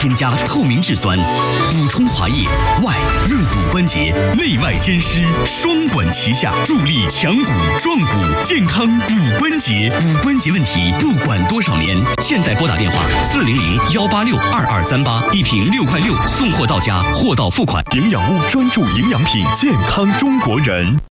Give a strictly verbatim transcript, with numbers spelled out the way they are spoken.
添加透明质酸，补充滑液，外润骨关节，内外兼施，双管齐下，助力强骨壮骨，健康骨关节。骨关节问题不管多少年，现在拨打电话四零零幺八六二二三八，一瓶六块六，送货到家，货到付款。 营养屋专注营养品，健康中国人。